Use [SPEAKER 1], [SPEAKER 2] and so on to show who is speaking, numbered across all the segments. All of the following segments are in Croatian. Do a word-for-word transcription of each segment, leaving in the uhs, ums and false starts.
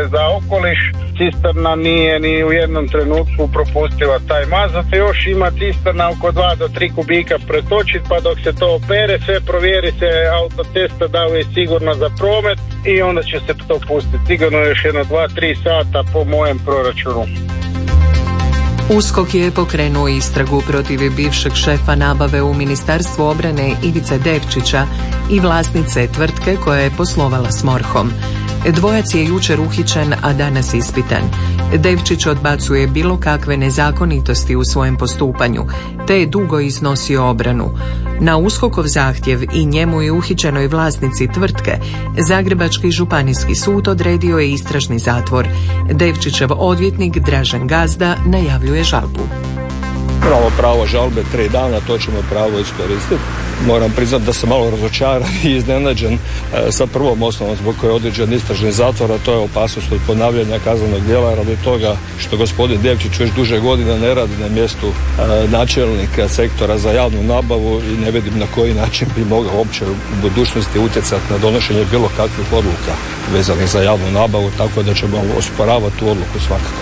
[SPEAKER 1] za okoliš. Cisterna nije ni u jednom trenutku propustila taj mazut. Još ima cisterna oko dva do tri kubika pretočiti, pa dok se to opere, sve provjeri se autotesta da li je sigurno za promet i onda će se to pustiti. Sigurno još jedno dva do tri sata po mojem proračunu.
[SPEAKER 2] USKOK je pokrenuo istragu protiv bivšeg šefa nabave u Ministarstvu obrane Ivice Devčića i vlasnice tvrtke koja je poslovala s MORH-om. Dvojac je jučer uhićen, a danas ispitan. Devčić odbacuje bilo kakve nezakonitosti u svojem postupanju, te je dugo iznosio obranu. Na USKOK-ov zahtjev i njemu i uhićenoj vlasnici tvrtke, Zagrebački županijski sud odredio je istražni zatvor. Devčićev odvjetnik Dražen Gazda najavljuje žalbu.
[SPEAKER 3] Imamo pravo žalbe tri dana, to ćemo pravo iskoristiti. Moram priznati da sam malo razočaran i iznenađen e, sa prvom osnovom zbog koje je određen istražni zatvor, a to je opasnost od ponavljanja kaznenog djela radi toga što gospodin Devčić već duže godina ne radi na mjestu e, načelnika sektora za javnu nabavu i ne vidim na koji način bi mogao uopće u budućnosti utjecati na donošenje bilo kakvih odluka vezanih za javnu nabavu, tako da ćemo osporavati tu odluku svakako.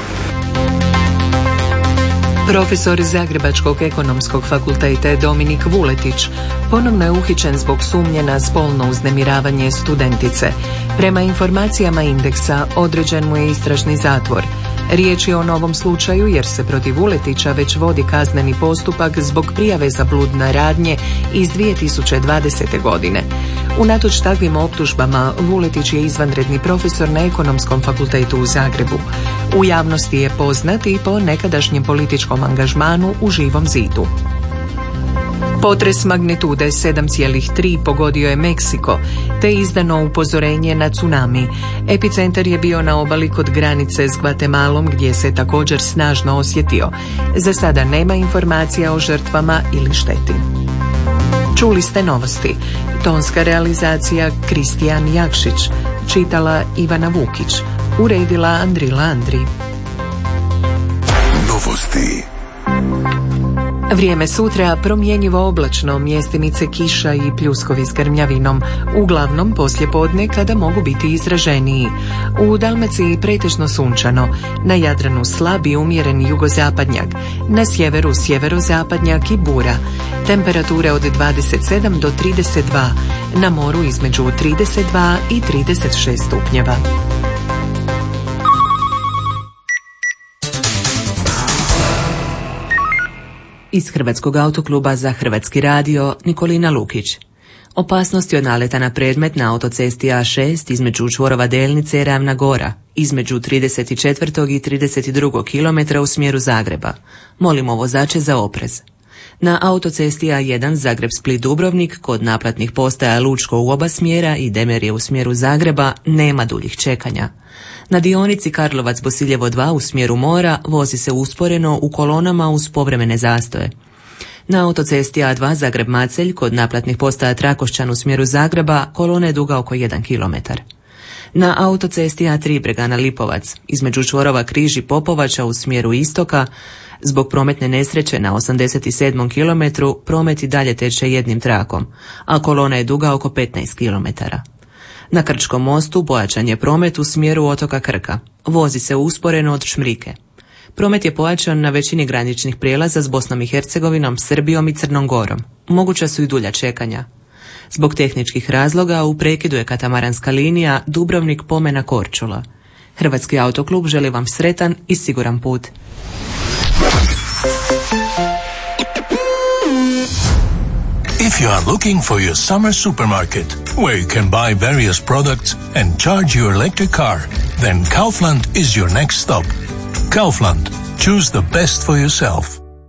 [SPEAKER 2] Profesor Zagrebačkog ekonomskog fakulteta Dominik Vuletić ponovno je uhićen zbog sumnje na spolno uznemiravanje studentice. Prema informacijama Indeksa određen mu je istražni zatvor. Riječ je o novom slučaju jer se protiv Vuletića već vodi kazneni postupak zbog prijave za bludne radnje iz dvije tisuće dvadesete. godine. Unatoč takvim optužbama, Vuletić je izvanredni profesor na Ekonomskom fakultetu u Zagrebu. U javnosti je poznat i po nekadašnjem političkom angažmanu u Živom zidu. Potres magnitude sedam zarez tri pogodio je Meksiko, te izdano upozorenje na tsunami. Epicentar je bio na obali kod granice s Gvatemalom, gdje se također snažno osjetio. Za sada nema informacija o žrtvama ili šteti. Čuli ste novosti. Tonska realizacija Kristijan Jakšić, čitala Ivana Vukić, uredila Andrila Andri.
[SPEAKER 4] Novosti.
[SPEAKER 2] Vrijeme sutra promjenjivo oblačno, mjestimice kiša i pljuskovi s grmljavinom, uglavnom poslijepodne kada mogu biti izraženiji. U Dalmaciji pretežno sunčano, na Jadranu slab i umjeren jugozapadnjak, na sjeveru sjeverozapadnjak i bura. Temperature od dvadeset sedam do trideset dva, na moru između trideset dva i trideset šest stupnjeva. Iz Hrvatskog autokluba za Hrvatski radio, Nikolina Lukić. Opasnosti od naleta na predmet na autocesti A šest između čvorova Delnice i Ravna Gora, između trideset četvrtog i trideset drugog kilometra u smjeru Zagreba. Molimo vozače za oprez. Na autocesti A jedan Zagreb-Split-Dubrovnik kod naplatnih postaja Lučko u oba smjera i Demerje u smjeru Zagreba nema duljih čekanja. Na dionici Karlovac-Bosiljevo dva u smjeru mora vozi se usporeno u kolonama uz povremene zastoje. Na autocesti A dva Zagreb-Macelj kod naplatnih postaja Trakošćan u smjeru Zagreba kolona je duga oko jedan kilometar. Na autocesti A tri Bregana-Lipovac između čvorova Križ i Popovača u smjeru istoka zbog prometne nesreće na osamdeset sedmom kilometru promet i dalje teče jednim trakom, a kolona je duga oko petnaest kilometara. Na Krčkom mostu pojačan je promet u smjeru otoka Krka. Vozi se usporeno od Šmrike. Promet je pojačan na većini graničnih prijelaza s Bosnom i Hercegovinom, Srbijom i Crnom Gorom. Moguća su i dulja čekanja. Zbog tehničkih razloga u prekidu je katamaranska linija Dubrovnik-Pomena Korčula. Hrvatski autoklub želi vam sretan i siguran put.
[SPEAKER 4] If you are looking for your summer supermarket, where you can buy various products and charge your electric car, then Kaufland is your next stop. Kaufland. Choose the best for yourself.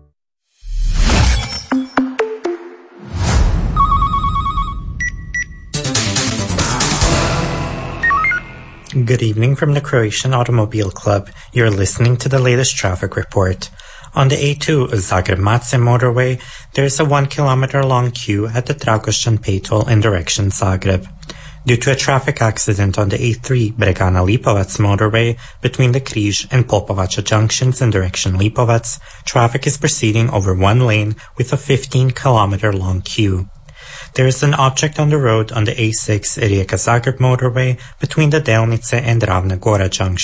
[SPEAKER 5] Good evening from the Croatian Automobile Club. You're listening to the latest traffic report. On the A two Zagreb-Macelj motorway, there is a one kilometer long queue at the Trakošćan pay toll in direction Zagreb. Due to a traffic accident on the A three Bregana-Lipovac motorway between the Križ and Popovača junctions in direction Lipovac, traffic is proceeding over one lane with a fifteen kilometer long queue. There is an object on the road on the A six Rijeka-Zagreb motorway between the Delnice and Ravna Gora junctions.